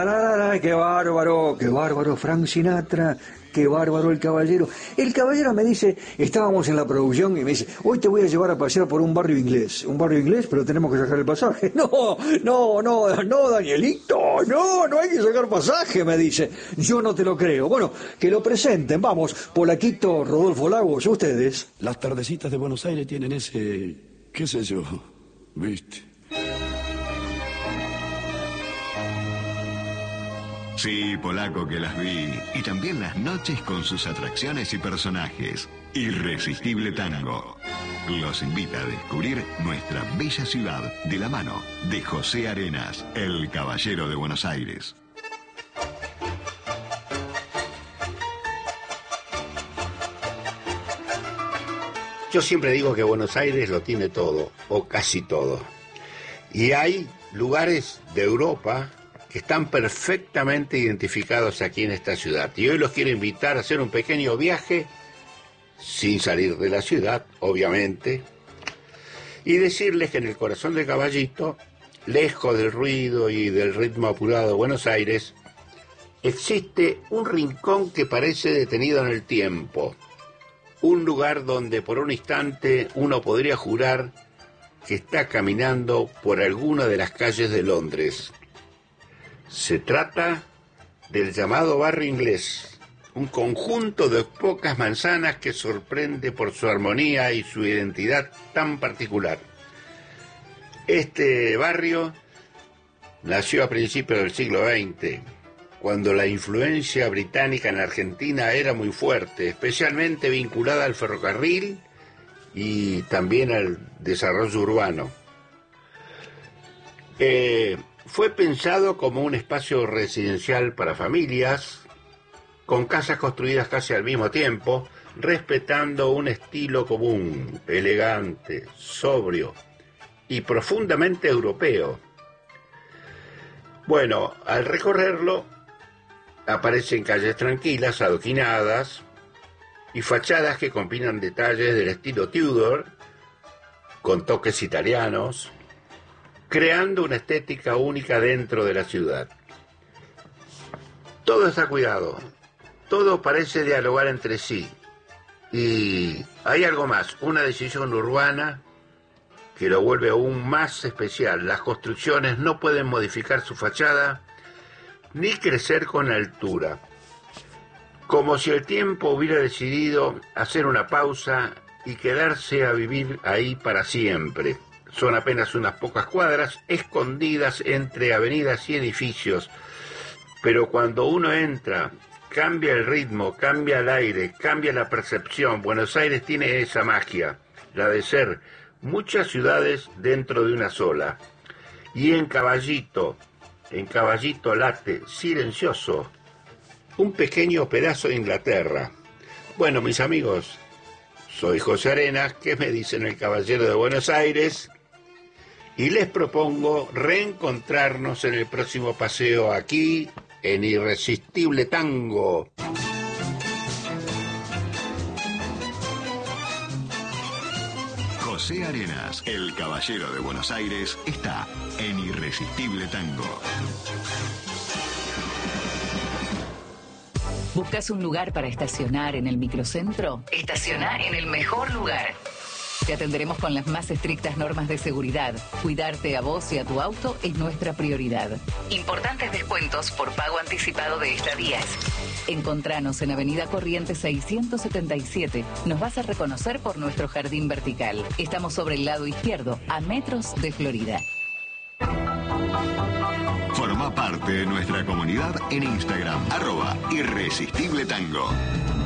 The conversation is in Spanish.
Qué bárbaro Frank Sinatra, qué bárbaro el caballero. El caballero me dice, estábamos en la producción y me dice, hoy te voy a llevar a pasear por un barrio inglés, pero tenemos que sacar el pasaje. No, Danielito, no hay que sacar pasaje, me dice. Yo no te lo creo. Bueno, que lo presenten, vamos, Polaquito, Rodolfo Lagos, ustedes. Las tardecitas de Buenos Aires tienen ese, qué sé yo, ¿viste? Sí, Polaco, que las vi. Y también las noches con sus atracciones y personajes. Irresistible Tango. Los invita a descubrir nuestra bella ciudad de la mano de José Arenas, el Caballero de Buenos Aires. Yo siempre digo que Buenos Aires lo tiene todo, o casi todo. Y hay lugares de Europa que están perfectamente identificados aquí en esta ciudad. Y hoy los quiero invitar a hacer un pequeño viaje, sin salir de la ciudad, obviamente, y decirles que en el corazón de Caballito, lejos del ruido y del ritmo apurado de Buenos Aires, existe un rincón que parece detenido en el tiempo. Un lugar donde por un instante uno podría jurar que está caminando por alguna de las calles de Londres. Se trata del llamado Barrio Inglés, un conjunto de pocas manzanas que sorprende por su armonía y su identidad tan particular. Este barrio nació a principios del siglo XX, cuando la influencia británica en Argentina era muy fuerte, especialmente vinculada al ferrocarril y también al desarrollo urbano. Fue pensado como un espacio residencial para familias, con casas construidas casi al mismo tiempo, respetando un estilo común, elegante, sobrio y profundamente europeo. Bueno, al recorrerlo, aparecen calles tranquilas, adoquinadas, y fachadas que combinan detalles del estilo Tudor, con toques italianos, creando una estética única dentro de la ciudad. Todo está cuidado, todo parece dialogar entre sí, y hay algo más, una decisión urbana que lo vuelve aún más especial. Las construcciones no pueden modificar su fachada, ni crecer con altura, como si el tiempo hubiera decidido hacer una pausa y quedarse a vivir ahí para siempre. Son apenas unas pocas cuadras escondidas entre avenidas y edificios, pero cuando uno entra, cambia el ritmo, cambia el aire, cambia la percepción. Buenos Aires tiene esa magia, la de ser muchas ciudades dentro de una sola. Y en Caballito late, silencioso, un pequeño pedazo de Inglaterra. Bueno, mis amigos, soy José Arenas, ¿qué me dicen el Caballero de Buenos Aires? Y les propongo reencontrarnos en el próximo paseo aquí, en Irresistible Tango. José Arenas, el Caballero de Buenos Aires, está en Irresistible Tango. ¿Buscas un lugar para estacionar en el microcentro? Estaciona en el mejor lugar. Te atenderemos con las más estrictas normas de seguridad. Cuidarte a vos y a tu auto es nuestra prioridad. Importantes descuentos por pago anticipado de estadías. Encontranos en Avenida Corrientes 677. Nos vas a reconocer por nuestro jardín vertical. Estamos sobre el lado izquierdo, a metros de Florida. Forma parte de nuestra comunidad en Instagram, @Irresistible Tango.